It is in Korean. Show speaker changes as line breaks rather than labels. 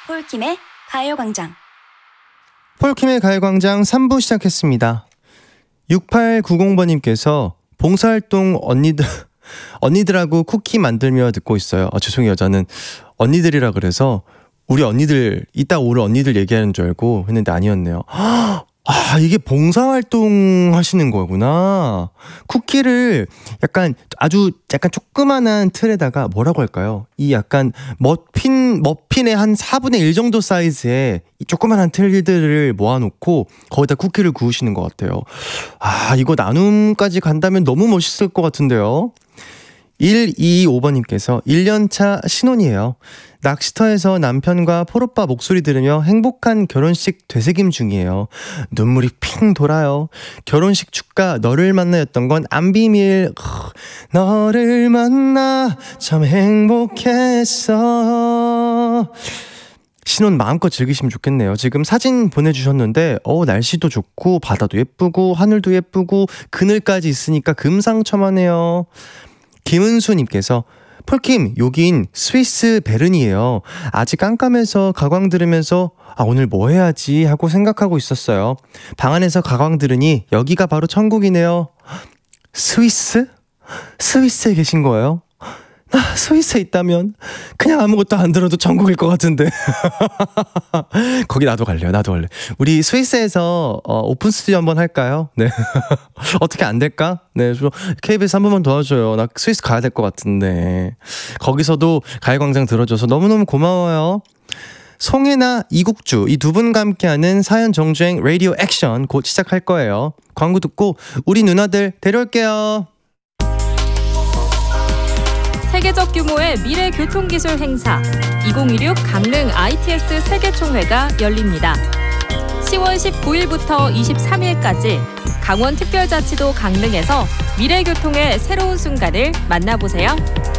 폴킴의 가요광장.
폴킴의 가요광장 3부 시작했습니다. 6890번님께서 봉사활동 언니들하고 쿠키 만들며 듣고 있어요. 죄송해요. 저는 언니들이라 그래서 우리 언니들 이따 올 언니들 얘기하는 줄 알고 했는데 아니었네요. 이게 봉사활동 하시는 거구나. 쿠키를 약간 조그만한 틀에다가 뭐라고 할까요? 이 약간 머핀의 한 4분의 1 정도 사이즈의 이 조그만한 틀들을 모아놓고 거기다 쿠키를 구우시는 것 같아요. 이거 나눔까지 간다면 너무 멋있을 것 같은데요. 125번님께서 1년차 신혼이에요. 낚시터에서 남편과 폴오빠 목소리 들으며 행복한 결혼식 되새김 중이에요. 눈물이 핑 돌아요. 결혼식 축가 너를 만나였던 건 안 비밀. 너를 만나 참 행복했어. 신혼 마음껏 즐기시면 좋겠네요. 지금 사진 보내주셨는데 날씨도 좋고 바다도 예쁘고 하늘도 예쁘고 그늘까지 있으니까 금상첨화네요. 김은수님께서 폴킴 여긴 스위스 베른이에요. 아직 깜깜해서 가광 들으면서 오늘 뭐 해야지 하고 생각하고 있었어요. 방 안에서 가광 들으니 여기가 바로 천국이네요. 스위스? 스위스에 계신 거예요? 스위스에 있다면 그냥 아무것도 안 들어도 천국일 것 같은데. 거기 나도 갈래요. 우리 스위스에서 오픈 스튜디오 한번 할까요? 네. 어떻게 안 될까? 네, KBS 한 번만 도와줘요. 나 스위스 가야 될 것 같은데. 거기서도 가요광장 들어줘서 너무너무 고마워요. 송혜나 이국주 이 두 분과 함께하는 사연 정주행 라디오 액션 곧 시작할 거예요. 광고 듣고 우리 누나들 데려올게요.
세계적 규모의 미래 교통기술 행사 2016 강릉 ITS 세계총회가 열립니다. 10월 19일부터 23일까지 강원특별자치도 강릉에서 미래 교통의 새로운 순간을 만나보세요.